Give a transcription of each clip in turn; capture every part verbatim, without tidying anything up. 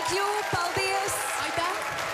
you, paldies! Aitäh!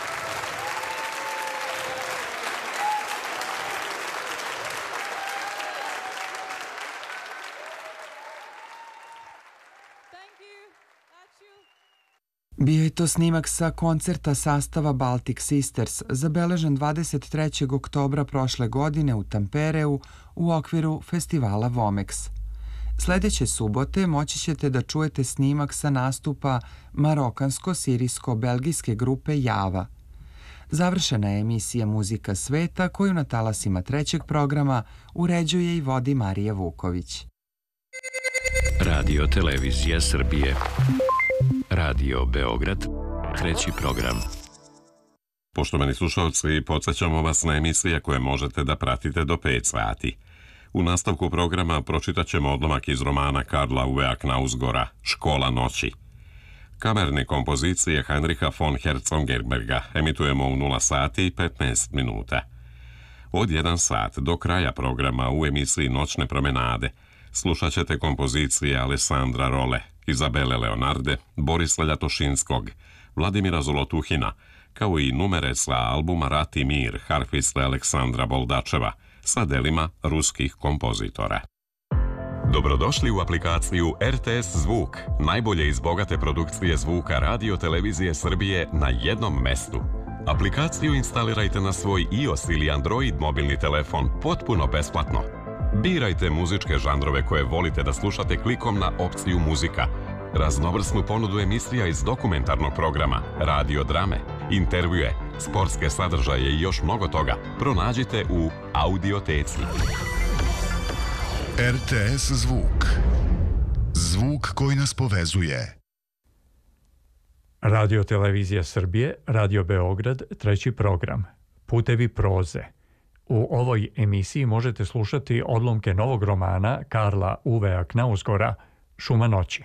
Bio je to snimak sa koncerta sastava Baltic Sisters, zabeležen dvadeset trećeg oktobra prošle godine u Tampereu u okviru festivala Vomex. Sljedeće subote moći ćete da čujete snimak sa nastupa marokansko-sirijsko-belgijske grupe Java. Završena je emisija Muzika sveta koju na talasima trećeg programa uređuje i vodi Marija Vuković. Radio Televizija Srbije. Radio Beograd, treći program. Poštovani slušalci, podsjećamo vas na emisije koje možete da pratite do pet sati. U nastavku programa pročitat ćemo odlomak iz romana Karla Uwea Knausgora Škola noći. Kamerne kompozicije Heinricha von Herzogenberga emitujemo u nula sati i petnaest minuta. Od jedan sat do kraja programa u emisiji Noćne promenade slušat ćete kompozicije Alessandra Role, Izabele Leonarde, Borisa Ljatošinskog, Vladimira Zolotuhina, kao i numere sa albuma Rat i mir harfiste Aleksandra Boldačeva sa delima ruskih kompozitora. Dobrodošli u aplikaciju R T S Zvuk, najbolje iz bogate produkcije zvuka Radio Televizije Srbije na jednom mestu. Aplikaciju instalirajte na svoj iOS ili Android mobilni telefon potpuno besplatno. Birajte muzičke žanrove koje volite da slušate klikom na opciju muzika. Raznovrsnu ponudu emisija iz dokumentarnog programa, radio drame, intervjue, sportske sadržaje i još mnogo toga pronađite u Audioteci. R T S Zvuk. Zvuk koji nas povezuje. Radio Televizija Srbije, Radio Beograd, treći program. Putevi proze. U ovoj emisiji možete slušati odlomke novog romana Karla Uwea Knausgora Šuma noći.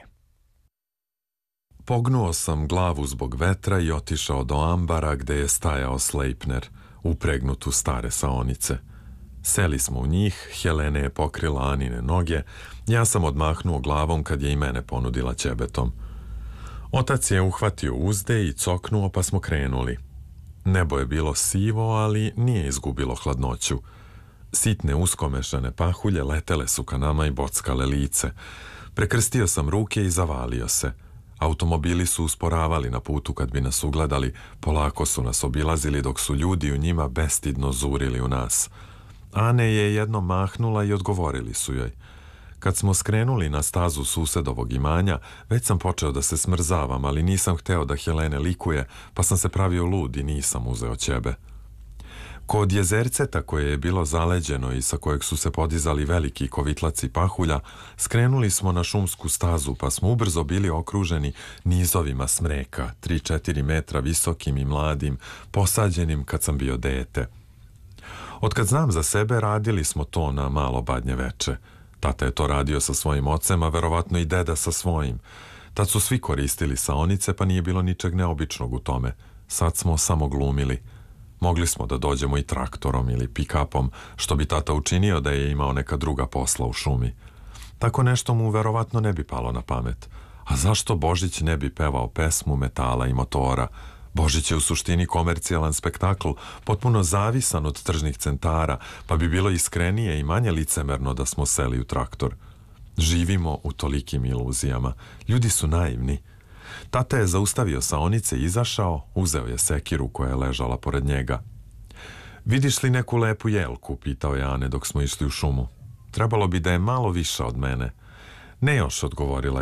Pognuo sam glavu zbog vetra i otišao do ambara gde je stajao Sleipner, upregnut u stare saonice. Seli smo u njih, Helene je pokrila Anine noge, ja sam odmahnuo glavom kad je i mene ponudila ćebetom. Otac je uhvatio uzde i coknuo pa smo krenuli. Nebo je bilo sivo, ali nije izgubilo hladnoću. Sitne uskomešane pahulje letele su ka nama i bockale lice. Prekrstio sam ruke i zavalio se. Automobili su usporavali na putu kad bi nas ugledali, polako su nas obilazili dok su ljudi u njima bestidno zurili u nas. Ane je jednom mahnula i odgovorili su joj. Kad smo skrenuli na stazu susedovog imanja, već sam počeo da se smrzavam, ali nisam hteo da Helene likuje, pa sam se pravio lud i nisam uzeo ćebe. Kod jezerceta koje je bilo zaleđeno i sa kojeg su se podizali veliki kovitlaci pahulja, skrenuli smo na šumsku stazu, pa smo ubrzo bili okruženi nizovima smreka, tri četiri metra visokim i mladim, posađenim kad sam bio dete. Otkad znam za sebe, radili smo to na malo badnje veče. Tata je to radio sa svojim ocem, a verovatno i deda sa svojim. Tad su svi koristili saonice, pa nije bilo ničeg neobičnog u tome. Sad smo samo glumili. Mogli smo da dođemo i traktorom ili pikapom, što bi tata učinio da je imao neka druga posla u šumi. Tako nešto mu verovatno ne bi palo na pamet. A zašto Božić ne bi pevao pesmu metala i motora? Božić je u suštini komercijalan spektakl, potpuno zavisan od tržnih centara, pa bi bilo iskrenije i manje licemerno da smo seli u traktor. Živimo u tolikim iluzijama. Ljudi su naivni. Tata je zaustavio saonice i izašao, uzeo je sekiru koja je ležala pored njega. Vidiš li neku lepu jelku, pitao je Ane dok smo išli u šumu. Trebalo bi da je malo više od mene. Ne još, odgovorila